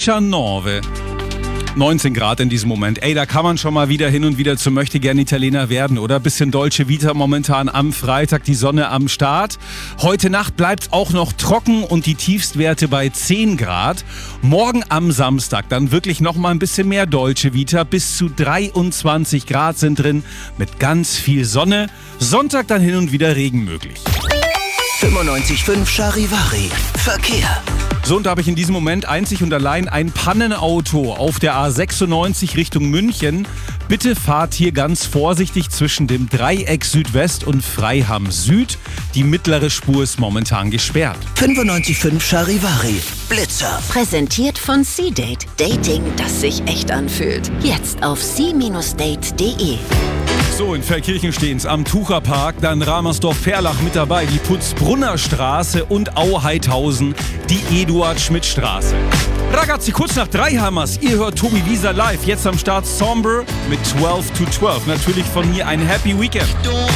19 Grad in diesem Moment. Ey, da kann man schon mal wieder hin und wieder zum Möchtegern-Italiener werden, oder? Bisschen Dolce Vita momentan am Freitag, die Sonne am Start. Heute Nacht bleibt's auch noch trocken und die Tiefstwerte bei 10 Grad. Morgen am Samstag dann wirklich noch mal ein bisschen mehr Dolce Vita. Bis zu 23 Grad sind drin mit ganz viel Sonne. Sonntag dann hin und wieder Regen möglich. 95.5 Charivari. Verkehr. So, und da habe ich in diesem Moment einzig und allein ein Pannenauto auf der A96 Richtung München. Bitte fahrt hier ganz vorsichtig zwischen dem Dreieck Südwest und Freiham Süd. Die mittlere Spur ist momentan gesperrt. 95.5 Charivari. Blitzer. Präsentiert von C-Date. Dating, das sich echt anfühlt. Jetzt auf c-date.de. So, in Feldkirchen stehen's am Tucherpark, dann Ramersdorf-Perlach mit dabei, die Putzbrunner Straße und Au-Heidhausen, die Eduard-Schmidt-Straße. Ragazzi, kurz nach 3 Hammers, ihr hört Tommy Wiese live, jetzt am Start Somber mit 12 to 12. Natürlich von mir ein Happy Weekend.